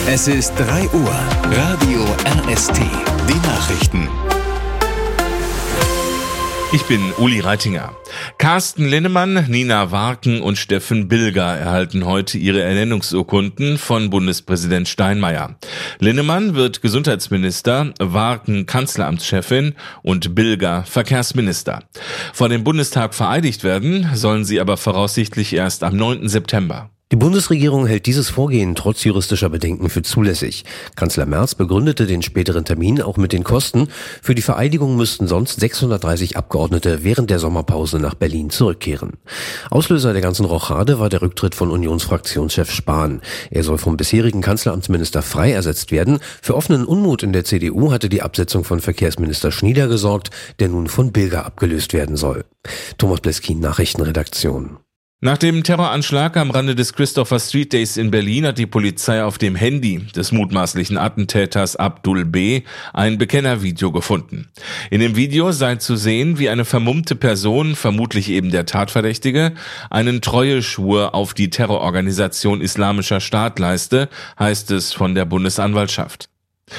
Es ist 3 Uhr. Radio RST. Die Nachrichten. Ich bin Uli Reitinger. Carsten Linnemann, Nina Warken und Steffen Bilger erhalten heute ihre Ernennungsurkunden von Bundespräsident Steinmeier. Linnemann wird Gesundheitsminister, Warken Kanzleramtschefin und Bilger Verkehrsminister. Vor dem Bundestag vereidigt werden sollen sie aber voraussichtlich erst am 9. September. Die Bundesregierung hält dieses Vorgehen trotz juristischer Bedenken für zulässig. Kanzler Merz begründete den späteren Termin auch mit den Kosten. Für die Vereidigung müssten sonst 630 Abgeordnete während der Sommerpause nach Berlin zurückkehren. Auslöser der ganzen Rochade war der Rücktritt von Unionsfraktionschef Spahn. Er soll vom bisherigen Kanzleramtsminister Frey ersetzt werden. Für offenen Unmut in der CDU hatte die Absetzung von Verkehrsminister Schnieder gesorgt, der nun von Bilger abgelöst werden soll. Thomas Bleskin, Nachrichtenredaktion. Nach dem Terroranschlag am Rande des Christopher Street Days in Berlin hat die Polizei auf dem Handy des mutmaßlichen Attentäters Abdul B. ein Bekennervideo gefunden. In dem Video sei zu sehen, wie eine vermummte Person, vermutlich eben der Tatverdächtige, einen Treueschwur auf die Terrororganisation Islamischer Staat leiste, heißt es von der Bundesanwaltschaft.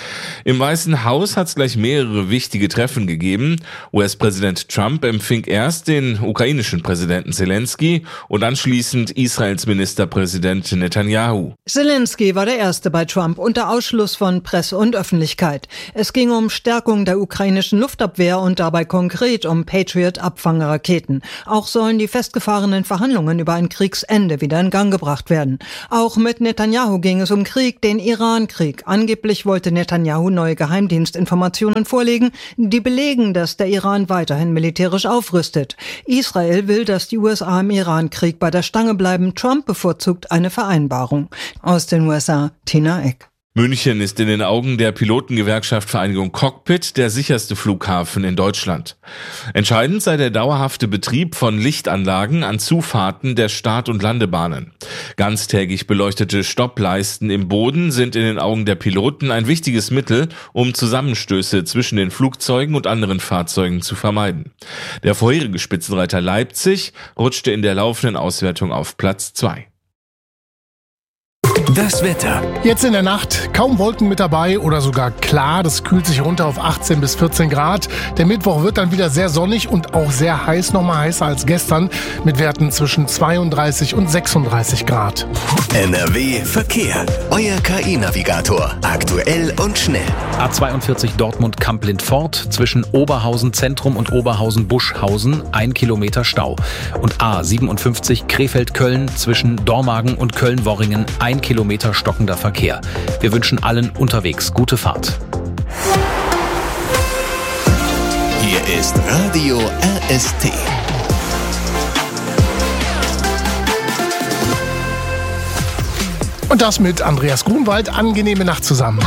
Im Weißen Haus hat es gleich mehrere wichtige Treffen gegeben. US-Präsident Trump empfing erst den ukrainischen Präsidenten Zelensky und anschließend Israels Ministerpräsident Netanyahu. Zelensky war der Erste bei Trump unter Ausschluss von Presse und Öffentlichkeit. Es ging um Stärkung der ukrainischen Luftabwehr und dabei konkret um Patriot-Abfangraketen. Auch sollen die festgefahrenen Verhandlungen über ein Kriegsende wieder in Gang gebracht werden. Auch mit Netanyahu ging es um Krieg, den Iran-Krieg. Angeblich wollte Netanyahu neue Geheimdienstinformationen vorlegen, die belegen, dass der Iran weiterhin militärisch aufrüstet. Israel will, dass die USA im Iran-Krieg bei der Stange bleiben. Trump bevorzugt eine Vereinbarung. Aus den USA, Tina Eck. München ist in den Augen der Pilotengewerkschaft Vereinigung Cockpit der sicherste Flughafen in Deutschland. Entscheidend sei der dauerhafte Betrieb von Lichtanlagen an Zufahrten der Start- und Landebahnen. Ganztägig beleuchtete Stoppleisten im Boden sind in den Augen der Piloten ein wichtiges Mittel, um Zusammenstöße zwischen den Flugzeugen und anderen Fahrzeugen zu vermeiden. Der vorherige Spitzenreiter Leipzig rutschte in der laufenden Auswertung auf Platz 2. Das Wetter. Jetzt in der Nacht kaum Wolken mit dabei oder sogar klar. Das kühlt sich runter auf 18 bis 14 Grad. Der Mittwoch wird dann wieder sehr sonnig und auch sehr heiß, nochmal heißer als gestern, mit Werten zwischen 32 und 36 Grad. NRW Verkehr. Euer KI-Navigator. Aktuell und schnell. A42 Dortmund-Kamp-Lindfort zwischen Oberhausen Zentrum und Oberhausen-Buschhausen 1 Kilometer Stau. Und A57 Krefeld-Köln zwischen Dormagen und Köln-Worringen 1 Kilometer stockender Verkehr. Wir wünschen allen unterwegs gute Fahrt. Hier ist Radio RST. Und das mit Andreas Grunwald. Angenehme Nacht zusammen.